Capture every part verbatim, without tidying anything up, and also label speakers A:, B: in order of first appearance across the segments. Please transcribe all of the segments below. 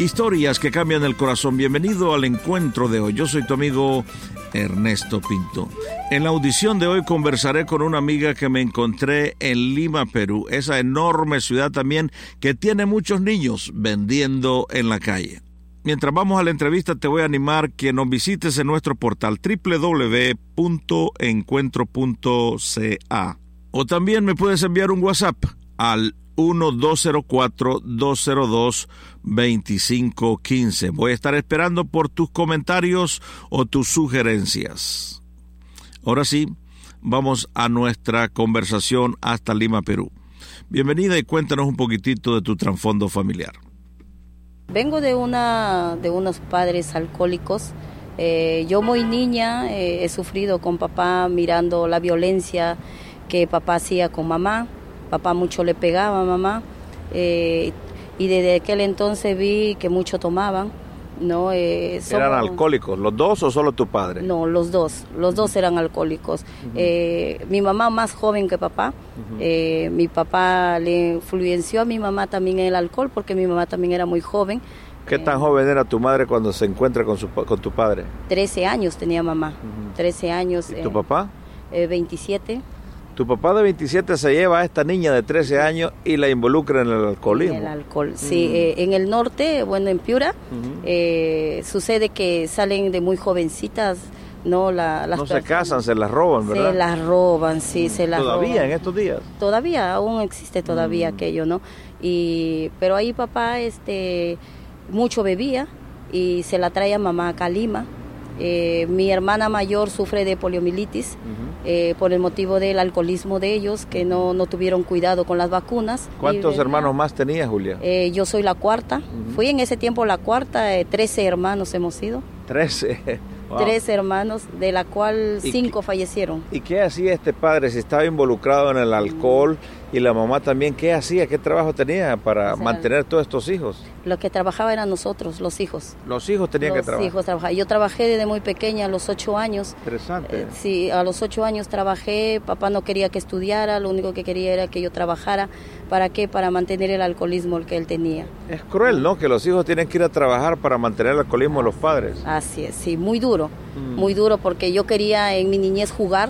A: Historias que cambian el corazón. Bienvenido al encuentro de hoy. Yo soy tu amigo Ernesto Pinto. En la audición de hoy conversaré con una amiga que me encontré en Lima, Perú, esa enorme ciudad también que tiene muchos niños vendiendo en la calle. Mientras vamos a la entrevista, te voy a animar que nos visites en nuestro portal doble u doble u doble u punto encuentro punto c a. O también me puedes enviar un WhatsApp al uno dos cero cuatro, dos cero dos, dos cinco uno cinco. Voy a estar esperando por tus comentarios o tus sugerencias. Ahora sí, vamos a nuestra conversación hasta Lima, Perú. Bienvenida y cuéntanos un poquitito de tu trasfondo familiar.
B: Vengo de una de unos padres alcohólicos. Eh, yo muy niña eh, he sufrido con papá mirando la violencia que papá hacía con mamá. Papá mucho le pegaba a mamá eh, y desde aquel entonces vi que mucho tomaban, ¿no? Eh, somos,
A: ¿Eran alcohólicos los dos o solo tu padre?
B: No, los dos, los dos eran alcohólicos. Uh-huh. Eh, mi mamá más joven que papá, uh-huh. eh, mi papá le influenció a mi mamá también en el alcohol porque mi mamá también era muy joven.
A: ¿Qué tan eh, joven era tu madre cuando se encuentra con, su, con tu padre?
B: trece años tenía mamá, uh-huh. trece años.
A: ¿Y tu
B: eh,
A: papá?
B: Eh, veintisiete.
A: Tu papá de veintisiete se lleva a esta niña de trece años y la involucra en el alcoholismo.
B: En el alcohol, sí. Uh-huh. Eh, en el norte, bueno, en Piura, uh-huh. eh, sucede que salen de muy jovencitas, ¿no? La, las
A: no
B: personas,
A: se casan, se las roban, ¿verdad?
B: Se las roban, sí, uh-huh. se las
A: ¿Todavía
B: roban.
A: en estos días?
B: Todavía, aún existe todavía uh-huh. aquello, ¿no? Y, pero ahí papá este, mucho bebía y se la trae a mamá acá a Lima. Eh, mi hermana mayor sufre de poliomielitis uh-huh. eh, por el motivo del alcoholismo de ellos, que no, no tuvieron cuidado con las vacunas.
A: ¿Cuántos
B: y,
A: hermanos más tenías, Julia?
B: Eh, yo soy la cuarta, uh-huh. fui en ese tiempo la cuarta, eh, trece hermanos hemos sido.
A: Trece. Wow.
B: Trece hermanos, de la cual cinco
A: qué,
B: fallecieron.
A: ¿Y qué hacía este padre si estaba involucrado en el alcohol uh-huh. y la mamá también? ¿Qué hacía? ¿Qué trabajo tenía para o sea, mantener todos estos hijos?
B: Lo que trabajaba eran nosotros, los hijos.
A: Los hijos tenían
B: los
A: que trabajar.
B: Los hijos trabajaban. Yo trabajé desde muy pequeña, a los ocho años.
A: Interesante.
B: Eh, sí, a los ocho años trabajé. Papá no quería que estudiara, lo único que quería era que yo trabajara. ¿Para qué? Para mantener el alcoholismo que él tenía.
A: Es cruel, ¿no? Que los hijos tienen que ir a trabajar para mantener el alcoholismo de los padres.
B: Así es, sí, muy duro. Mm. Muy duro porque yo quería en mi niñez jugar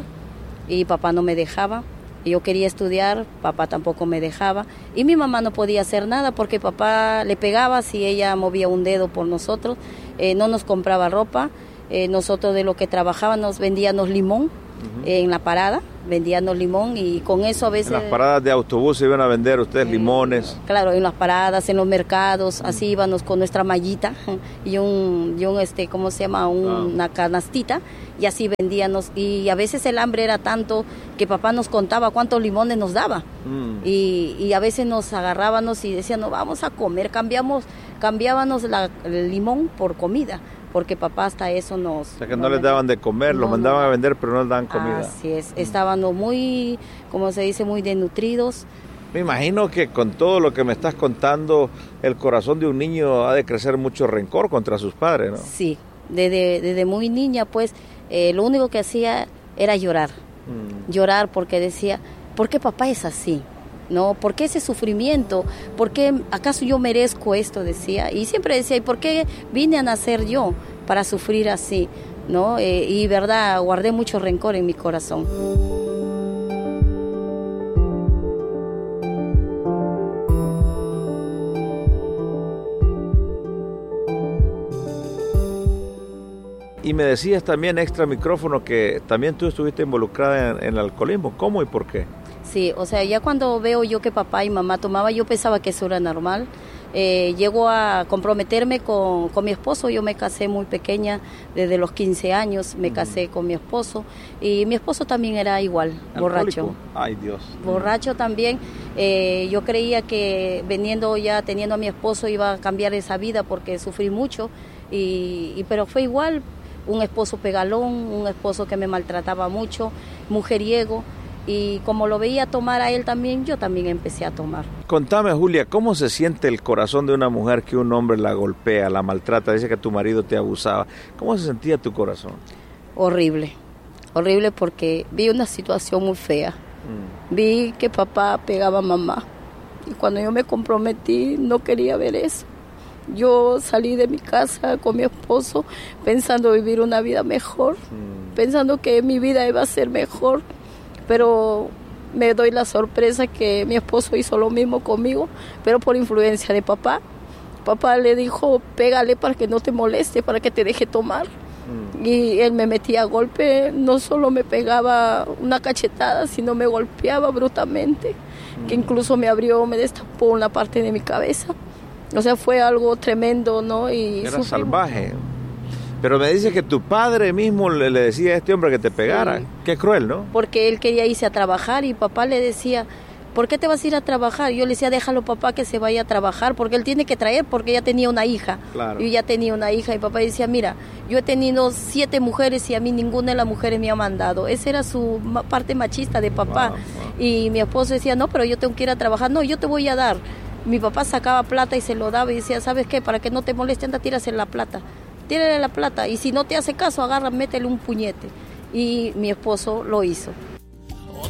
B: y papá no me dejaba. Yo quería estudiar, papá tampoco me dejaba. Y mi mamá no podía hacer nada porque papá le pegaba si ella movía un dedo por nosotros. Eh, no nos compraba ropa. Eh, nosotros de lo que trabajábamos vendíamos limón uh-huh. eh, en la parada. Vendíamos limón y con eso a veces...
A: En las paradas de autobús se iban a vender ustedes eh, limones.
B: Claro, en las paradas, en los mercados, uh-huh. así íbamos con nuestra mallita y un, y un este, ¿cómo se llama? Un, oh. Una canastita y así vendíamos. Y a veces el hambre era tanto que papá nos contaba cuántos limones nos daba. Mm. Y, y a veces nos agarrábamos y decían, no, vamos a comer, cambiamos, cambiábamos la, el limón por comida. Porque papá hasta eso nos...
A: O sea, que no, no les daban de comer, no, los mandaban no. a vender, pero no les daban comida.
B: Así es, estaban muy, como se dice, muy desnutridos.
A: Me imagino que con todo lo que me estás contando, el corazón de un niño ha de crecer mucho rencor contra sus padres, ¿no?
B: Sí, desde, desde muy niña, pues, eh, lo único que hacía era llorar. Mm. Llorar porque decía, ¿por qué papá es así? ¿No? ¿Por qué ese sufrimiento? ¿Por qué acaso yo merezco esto? Decía. Y siempre decía, ¿y por qué vine a nacer yo para sufrir así? ¿No? Eh, y verdad, guardé mucho rencor en mi corazón.
A: Y me decías también extra micrófono que también tú estuviste involucrada en, en el alcoholismo. ¿Cómo y por qué?
B: Sí, o sea, ya cuando veo yo que papá y mamá tomaban, yo pensaba que eso era normal. Eh, llego a comprometerme con, con mi esposo. Yo me casé muy pequeña, desde los quince años me casé con mi esposo. Y mi esposo también era igual, borracho.
A: Ay, Dios.
B: Borracho también. Eh, yo creía que veniendo ya, teniendo a mi esposo, iba a cambiar esa vida porque sufrí mucho. Y, y pero fue igual, un esposo pegalón, un esposo que me maltrataba mucho, mujeriego. Y como lo veía tomar a él también, yo también empecé a tomar.
A: Contame, Julia, ¿cómo se siente el corazón de una mujer que un hombre la golpea, la maltrata, dice que tu marido te abusaba? ¿Cómo se sentía tu corazón?
B: Horrible, horrible porque vi una situación muy fea. Mm. Vi que papá pegaba a mamá y cuando yo me comprometí no quería ver eso. Yo salí de mi casa con mi esposo pensando vivir una vida mejor, mm. pensando que mi vida iba a ser mejor, pero me doy la sorpresa que mi esposo hizo lo mismo conmigo, pero por influencia de papá. Papá le dijo, pégale para que no te moleste, para que te deje tomar. Mm. Y él me metía a golpe, no solo me pegaba una cachetada, sino me golpeaba brutalmente, mm. que incluso me abrió, me destapó una parte de mi cabeza. O sea, fue algo tremendo, ¿no? Y
A: era
B: sufrimos.
A: Salvaje. Pero me dice que tu padre mismo le, le decía a este hombre que te pegara. Sí. Qué cruel, ¿no?
B: Porque él quería irse a trabajar y papá le decía, ¿por qué te vas a ir a trabajar? Yo le decía, déjalo papá que se vaya a trabajar, porque él tiene que traer, porque ya tenía una hija. Claro. Yo ya tenía una hija y papá decía, mira, yo he tenido siete mujeres y a mí ninguna de las mujeres me ha mandado. Esa era su parte machista de papá. Wow, wow. Y mi esposo decía, no, pero yo tengo que ir a trabajar. No, yo te voy a dar. Mi papá sacaba plata y se lo daba y decía, ¿sabes qué? Para que no te moleste, anda, tírase la plata. Tírale la plata y si no te hace caso, agarra, métele un puñete. Y mi esposo lo hizo.